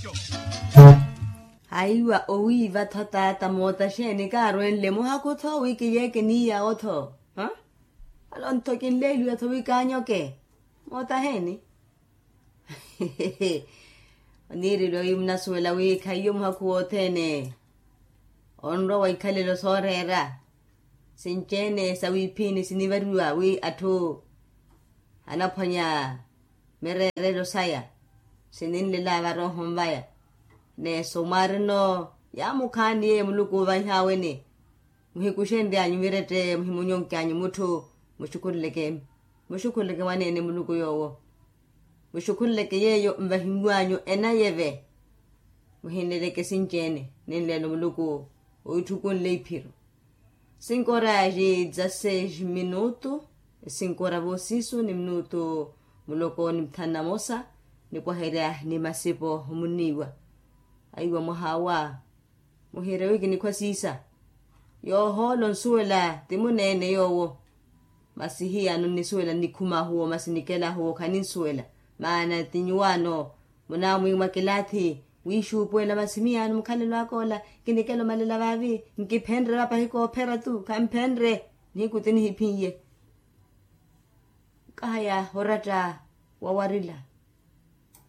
Aiwa owi va thata mota shene ka rwenle mo ha ko tho wi ke ye ke ni ya otho ha alon to kin le lu tho wi ka nyoke mota heni niri lo imna suela wi kayum ha ko tene onro wa ikale lo sorera sinchene sawi pini sinivarua wi atho anapanya merere lo saya sinin le lava ro hombaya ne somarno ya mukhani e muluku vanhawe ne muhikushende anyumirete muhimunyonke anyumutu mushukulleke wanene muluku yowo mushukulleke yeyo mbahingwanyo enayeve muhineleke sinjene nenlelo muluku uithukunle iphiro 5 horas e 16 minutos 5 horas vosisu ni minuto muloko ni mthana mosa ni kwa hera ni masipo muniwa aiwa muhawa muhere wiki ni kwa sisa yo holo nsuela timunene yowo masihi anu nisuela nikuma huo masinikela huo kaninsuela maana tinyuano munamu imakilati wishu puela masimia anu mkhalelo akola kinikelo malela vavi nkipendre rapa hiko opera tu kampendre nikutini hipinye kaya horata wawarila